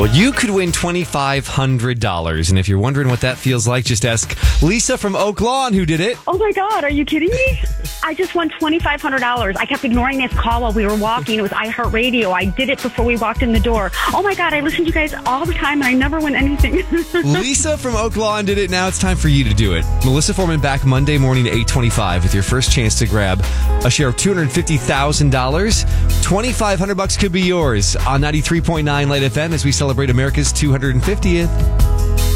Well, you could win $2,500. And if you're wondering what that feels like, just ask Lisa from Oak Lawn who did it. Oh my God, are you kidding me? I just won $2,500. I kept ignoring this call while we were walking. It was iHeartRadio. I did it before we walked in the door. Oh my God, I listen to you guys all the time and I never win anything. Lisa from Oak Lawn did it. Now it's time for you to do it. Melissa Foreman back Monday morning at 8:25 with your first chance to grab a share of $250,000. $2,500 could be yours on 93.9 Light FM as we celebrate America's 250th.